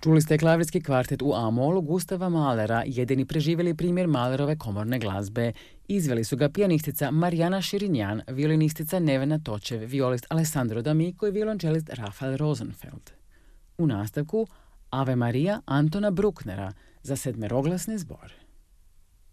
Čuli ste klavirski kvartet u A-molu Gustava Mahlera, jedini preživjeli primjer Mahlerove komorne glazbe. Izveli su ga pijanistica Marijana Širinjan, violinistica Nevena Točev, violist Alessandro D'Amico i violončelist Rafael Rosenfeld. U nastavku Ave Maria Antona Brucknera za sedmeroglasni zbor.